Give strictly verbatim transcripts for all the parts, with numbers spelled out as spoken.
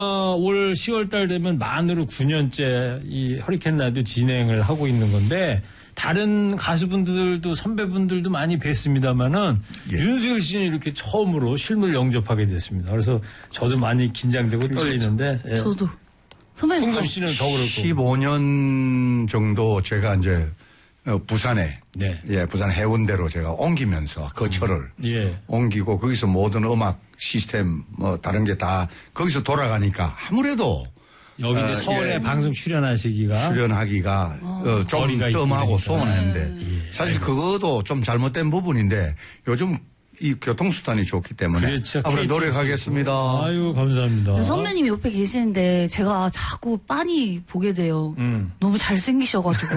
어, 올 시월 달 되면 만으로 구 년째 이 허리케인 라디오 진행을 하고 있는 건데 다른 가수분들도 선배분들도 많이 뵀습니다만은 예. 윤수일 씨는 이렇게 처음으로 실물 영접하게 됐습니다. 그래서 저도 많이 긴장되고 떨리는데. 예. 저도. 선배님. 풍금 씨는 더 그렇고. 십오 년 정도 제가 이제 부산에 네. 예, 부산 해운대로 제가 옮기면서 거처를 음. 예. 옮기고 거기서 모든 음악 시스템 뭐 다른 게 다 거기서 돌아가니까 아무래도 여기 이제 어, 서울에 예. 방송 출연하시기가 출연하기가 어, 좀 뜸하고 소원했는데 예. 사실 그것도 좀 잘못된 부분인데 요즘 이 교통수단이 좋기 때문에 그렇죠. 앞으로 노력하겠습니다. 아유 감사합니다. 선배님이 옆에 계시는데 제가 자꾸 빤히 보게 돼요. 음. 너무 잘생기셔가지고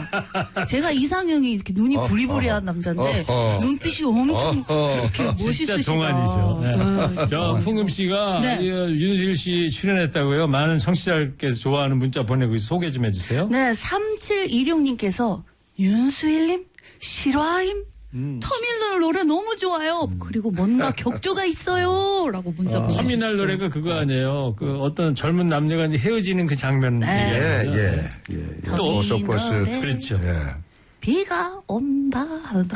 제가 이상형이 이렇게 눈이 어, 부리부리한 어, 남자인데 어, 어. 눈빛이 엄청 어, 이렇게 멋있으시다. 진짜 동안이죠. 네. 네. 저 풍금 씨가 네. 윤수일 씨 출연했다고요. 많은 청취자들께서 좋아하는 문자 보내고 있어 소개 좀 해주세요. 네, 삼칠이육 님께서 윤수일님 실화임. 음. 터미널 노래 너무 좋아요. 음. 그리고 뭔가 격조가 있어요. 라고 문자 아, 보내주셨어요. 터미널 노래가 그거 아니에요. 그 어떤 젊은 남녀가 이제 헤어지는 그 장면. 네. 예, 예, 예. 또 고속버스. 그렇죠. 예. 비가 온다.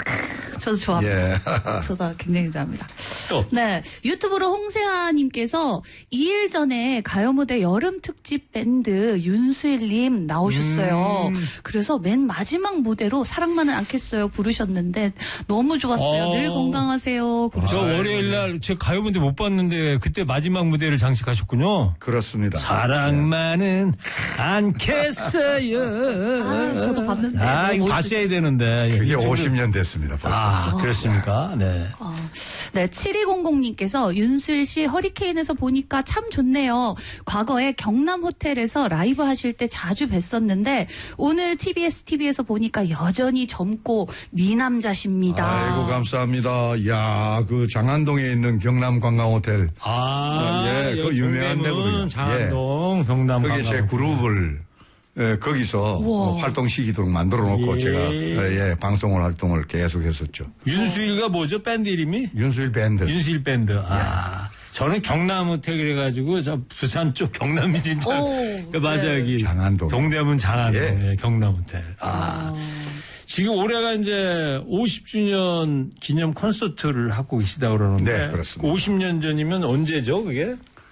저도 좋아합니다. 예. 저도 굉장히 좋아합니다. 또. 네. 유튜브로 홍세아님께서 이 일 전에 가요무대 여름특집 밴드 윤수일님 나오셨어요. 음. 그래서 맨 마지막 무대로 사랑만은 않겠어요 부르셨는데 너무 좋았어요. 어. 늘 건강하세요. 저 월요일 날 제 가요무대 못 봤는데 그때 마지막 무대를 장식하셨군요. 그렇습니다. 사랑만은 네. 않겠어요. 아, 저도 봤는데. 아, 이거 봤어야 되는데. 이게 오십 년 됐습니다. 벌써. 아, 그렇습니까? 네. 어. 네, 칠이공공 님께서 윤수일 씨 허리케인에서 보니까 참 좋네요. 과거에 경남 호텔에서 라이브 하실 때 자주 뵀었는데 오늘 티비에스 티비에서 보니까 여전히 젊고 미남자십니다. 아이고 감사합니다. 야, 그 장안동에 있는 경남 관광호텔. 아, 예, 그 유명한 데거든요. 장안동 예. 경남 거기에 제 그룹을 예, 거기서 뭐 활동 시키도록 만들어 놓고 예. 제가 예, 방송을 활동을 계속 했었죠. 윤수일가 뭐죠? 밴드 이름이? 윤수일 밴드. 윤수일 밴드. 아. 저는 경남 호텔 그래가지고 저 부산 쪽 경남이 진짜 그 맞아 여기 네. 장안동. 동대문 장안동 예. 예, 경남 호텔. 아. 지금 올해가 이제 오십 주년 기념 콘서트를 하고 계시다 그러는데 네, 그렇습니다. 오십 년 전이면 언제죠, 그게?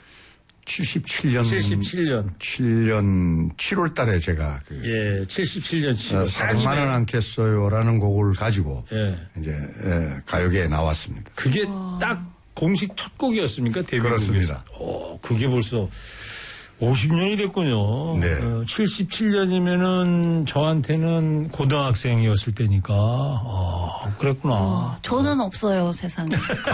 칠십칠 년. 칠십칠 년. 칠 년 칠월 달에 제가 그. 예, 칠십칠 년 칠월. 어, 사랑만은 않겠어요라는 곡을 가지고. 예. 이제, 예, 가요계에 나왔습니다. 그게 와. 딱 공식 첫 곡이었습니까? 데뷔곡에서. 그렇습니다. 어, 그게 벌써 오십 년이 됐군요. 네. 어, 칠십칠 년이면은 저한테는 고등학생이었을 때니까. 어, 그랬구나. 어, 저는 없어요, 세상에.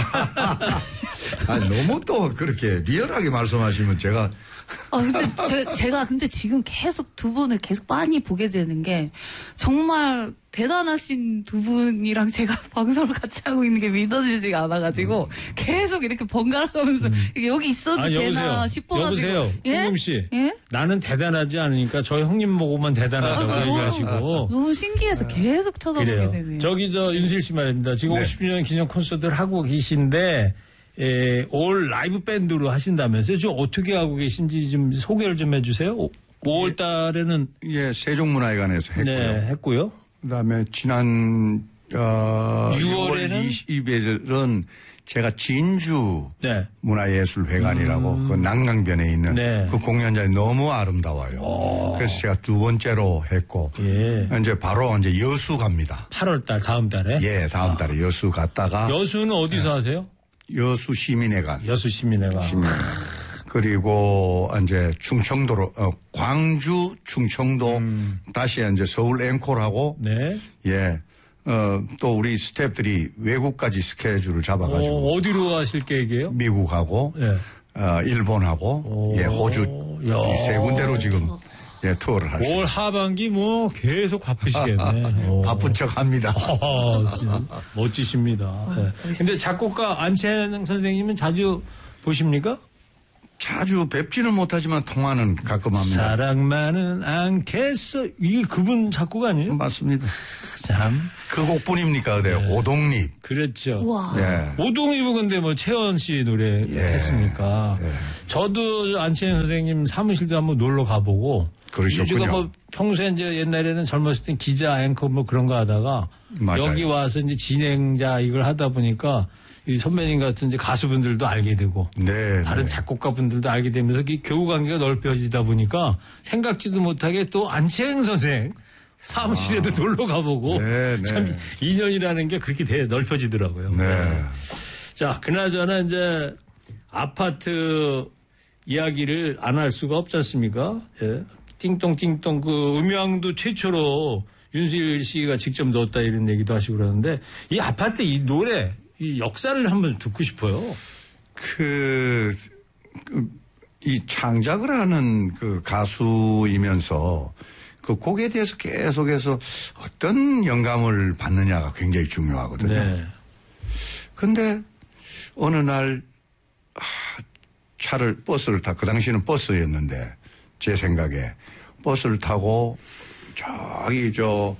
아니, 너무 또 그렇게 리얼하게 말씀하시면 제가. 아, 근데 제, 제가 근데 지금 계속 두 분을 계속 많이 보게 되는 게 정말 대단하신 두 분이랑 제가 방송을 같이 하고 있는 게 믿어지지가 않아가지고 음. 계속 이렇게 번갈아가면서 음. 여기 있어도 아, 되나 싶어가지고. 여보세요. 홍금 씨. 예? 나는 대단하지 않으니까 저희 형님 보고만 대단하다고 아, 얘기하시고. 너무, 너무 신기해서 계속 쳐다보게 그래요. 되네요. 저기 저 윤수일 씨 말입니다. 지금 네. 오십 주년 기념 콘서트를 하고 계신데 예, 올 라이브 밴드로 하신다면서요? 지금 어떻게 하고 계신지 좀 소개를 좀 해주세요. 오월 달에는 예, 세종문화회관에서 했고요. 네, 했고요. 그다음에 지난 어, 유월에는 유월 이십 일은 제가 진주 네. 문화예술회관이라고 음. 그 난강변에 있는 네. 그 공연장이 너무 아름다워요. 오. 그래서 제가 두 번째로 했고 예. 이제 바로 이제 여수 갑니다. 팔월 달 다음 달에? 예, 다음 달에 아. 여수 갔다가 여수는 어디서 네. 하세요? 여수 시민회관. 여수 시민회관. 시민회관. 그리고 이제 충청도로 어, 광주 충청도 음. 다시 이제 서울 앵콜하고 네. 예. 어, 또 우리 스태프들이 외국까지 스케줄을 잡아가지고 어, 어디로 하실 계획이에요? 미국하고 예. 어, 일본하고 오. 예, 호주 이 세 군데로 지금 예, 투어를 할 수 있습니다. 올 하반기 뭐 계속 바쁘시겠네. 바쁜 척합니다. 어, 멋지십니다. 네. 근데 작곡가 안채능 선생님은 자주 보십니까? 자주 뵙지는 못하지만 통화는 가끔 합니다. 사랑만은 않겠어. 이게 그분 작곡 아니에요? 맞습니다. 참. 그 곡뿐입니까? 그대요. 네. 오동립. 그렇죠. 우와. 네. 오동립은 근데 뭐 채원 씨 노래 예. 했으니까. 예. 저도 안치행 선생님 사무실도 한번 놀러 가보고. 그러셨군요. 제가 뭐 평소에 이제 옛날에는 젊었을 땐 기자 앵커 뭐 그런 거 하다가 맞아요. 여기 와서 이제 진행자 이걸 하다 보니까 이 선배님 같은 이제 가수분들도 알게 되고 네, 다른 네. 작곡가분들도 알게 되면서 이 교우 관계가 넓혀지다 보니까 생각지도 못하게 또 안치행 선생 사무실에도 아. 놀러 가보고 네, 네. 참 인연이라는 게 그렇게 돼 넓혀지더라고요. 네. 네. 자, 그나저나 이제 아파트 이야기를 안 할 수가 없지 않습니까? 예. 띵똥띵똥 그 음향도 최초로 윤수일 씨가 직접 넣었다 이런 얘기도 하시고 그러는데 이 아파트 이 노래 이 역사를 한번 듣고 싶어요. 그, 그, 이 창작을 하는 그 가수이면서 그 곡에 대해서 계속해서 어떤 영감을 받느냐가 굉장히 중요하거든요. 네. 근데 어느 날 차를, 버스를 타, 그 당시에는 버스였는데 제 생각에 버스를 타고 저기 저,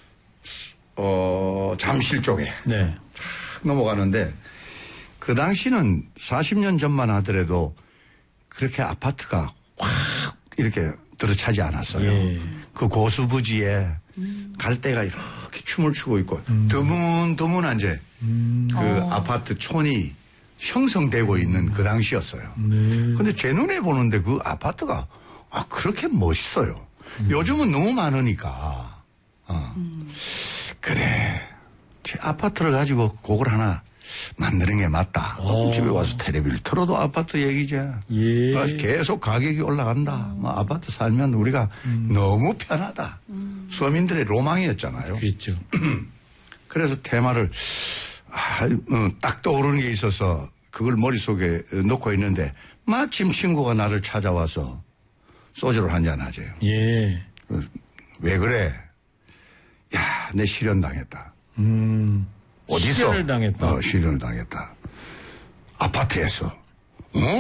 어, 잠실 쪽에. 네. 넘어가는데 그 당시는 사십 년 전만 하더라도 그렇게 아파트가 확 이렇게 들어차지 않았어요. 예. 그 고수부지에 음. 갈대가 이렇게 춤을 추고 있고 음. 드문드문한 이제 음. 그 어. 아파트 촌이 형성되고 있는 그 당시였어요. 그런데 네. 제 눈에 보는데 그 아파트가 아 그렇게 멋있어요. 음. 요즘은 너무 많으니까 어. 음. 그래. 제 아파트를 가지고 곡을 하나 만드는 게 맞다. 오. 집에 와서 텔레비를 틀어도 아파트 얘기죠. 예. 계속 가격이 올라간다. 뭐 아파트 살면 우리가 음. 너무 편하다. 음. 서민들의 로망이었잖아요. 그렇죠. 그래서 테마를 아, 어, 딱 떠오르는 게 있어서 그걸 머릿속에 놓고 있는데 마침 친구가 나를 찾아와서 소주를 한잔 하재요. 예. 왜 그래? 야, 내 실현당했다. 음. 어디서? 실현을 당했다. 어, 실현을 당했다. 아파트에서. 어?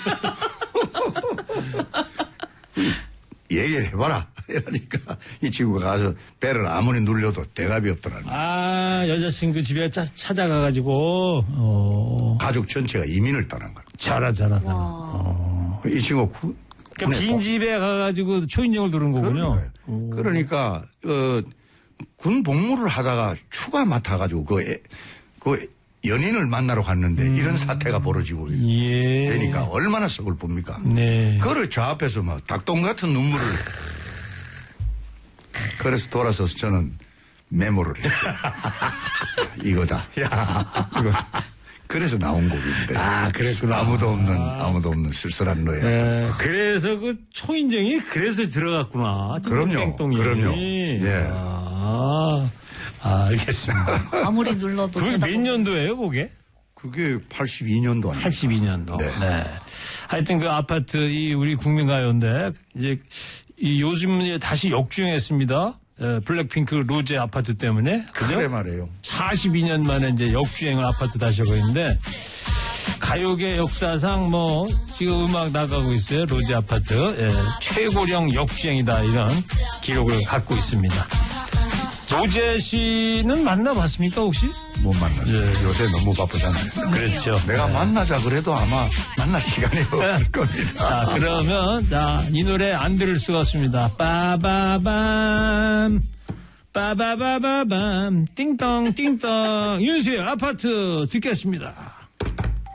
얘기를 해봐라. 이러니까 이 친구가 가서 배를 아무리 눌려도 대답이 없더라는 거야. 아, 여자친구 집에 차, 찾아가가지고, 어. 가족 전체가 이민을 떠난 거야. 잘하, 잘하다. 어. 이 친구 구, 그러니까 빈 집에 가가지고 초인종을 두른 거군요. 그러니까, 어, 군 복무를 하다가 휴가 맡아가지고 그, 애, 그 연인을 만나러 갔는데 음. 이런 사태가 벌어지고 예. 되니까 얼마나 썩을 봅니까? 네. 그걸 저 앞에서 막 닭똥 같은 눈물을 그래서 돌아서서 저는 메모를 했죠. 이거다. 이거. 그래서 나온 곡인데. 아, 그랬구나. 아무도 없는, 아무도 없는 쓸쓸한 노예. 네. 그래서 그 초인종이 그래서 들어갔구나. 그럼요. 그럼요. 예. 아, 아, 알겠습니다. 아무리 눌러도. 그게 몇 년도예요, 그게? 그게 팔십이 년도 아니에요. 팔십이 년도. 네. 네. 하여튼 그 아파트, 이 우리 국민가요인데, 이제, 이 요즘 이제 다시 역주행했습니다. 블랙핑크 로제 아파트 때문에. 그죠? 그래 말이에요. 사십이 년 만에 이제 역주행을 아파트 다시 하고 있는데, 가요계 역사상 뭐, 지금 음악 나가고 있어요. 로제 아파트. 예, 최고령 역주행이다. 이런 기록을 갖고 있습니다. 로제 씨는 만나봤습니까, 혹시? 못 만났어요. 예. 요새 너무 바쁘잖아요. 그렇죠. 내가 네. 만나자 그래도 아마 만날 시간이 없을 겁니다. 자, 그러면, 자, 이 노래 안 들을 수가 없습니다. 빠바밤, 빠바바바밤, 띵동, 띵동, 윤수의 아파트 듣겠습니다.